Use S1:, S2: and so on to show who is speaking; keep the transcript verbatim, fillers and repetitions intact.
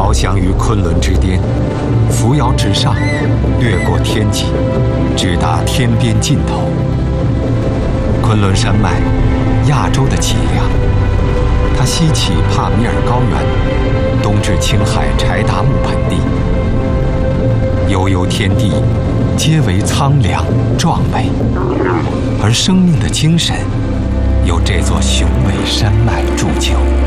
S1: 翱翔于昆仑之巅，扶摇直上，掠过天际，直达天边尽头。昆仑山脉，亚洲的脊梁，它西起帕米尔高原，东至青海柴达木盆地。悠悠天地，皆为苍凉壮美，而生命的精神由这座雄伟山脉铸就。